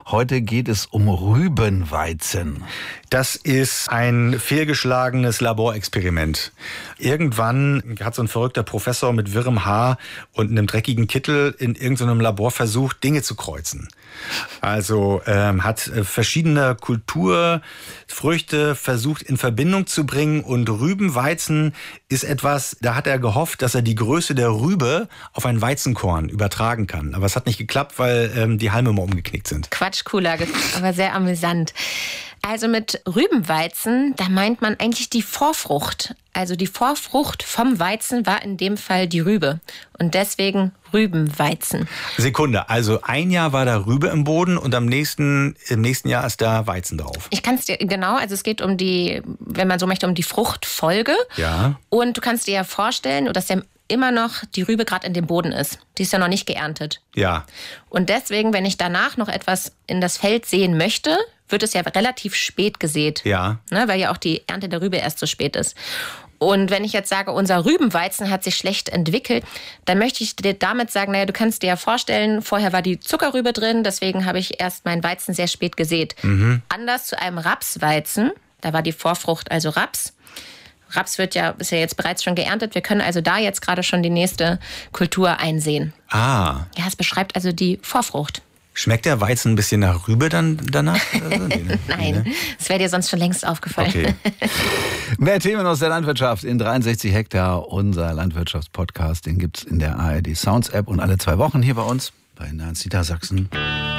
Heute geht es um Rübenweizen. Das ist ein fehlgeschlagenes Laborexperiment. Irgendwann hat so ein verrückter Professor mit wirrem Haar und einem dreckigen Kittel in irgendeinem Labor versucht, Dinge zu kreuzen. Also hat verschiedene Kulturfrüchte versucht in Verbindung zu bringen, und Rübenweizen ist etwas, da hat er gehofft, dass er die Größe der Rübe auf ein Weizenkorn übertragen kann. Aber es hat nicht geklappt, weil die Halme mal umgeknickt sind. Quatsch, cooler, aber sehr amüsant. Also mit Rübenweizen, da meint man eigentlich die Vorfrucht. Also die Vorfrucht vom Weizen war in dem Fall die Rübe. Und deswegen Rübenweizen. Sekunde, also ein Jahr war da Rübe im Boden und im nächsten Jahr ist da Weizen drauf. Ich kann es dir, genau, also es geht um die, wenn man so möchte, um die Fruchtfolge. Ja. Und du kannst dir ja vorstellen, dass ja immer noch die Rübe gerade in dem Boden ist. Die ist ja noch nicht geerntet. Ja. Und deswegen, wenn ich danach noch etwas in das Feld sehen möchte, wird es ja relativ spät gesät. Ja. Ne, weil ja auch die Ernte der Rübe erst so spät ist. Und wenn ich jetzt sage, unser Rübenweizen hat sich schlecht entwickelt, dann möchte ich dir damit sagen, naja, du kannst dir ja vorstellen, vorher war die Zuckerrübe drin, deswegen habe ich erst meinen Weizen sehr spät gesät. Mhm. Anders zu einem Rapsweizen, da war die Vorfrucht also Raps. Raps ist ja jetzt bereits schon geerntet. Wir können also da jetzt gerade schon die nächste Kultur einsehen. Ah. Ja, es beschreibt also die Vorfrucht. Schmeckt der Weizen ein bisschen nach Rübe dann danach? Nein, das wäre dir sonst schon längst aufgefallen. Okay. Mehr Themen aus der Landwirtschaft in 63 Hektar. Unser Landwirtschaftspodcast, den gibt's in der ARD Sounds App und alle 2 Wochen hier bei uns bei Niedersachsen.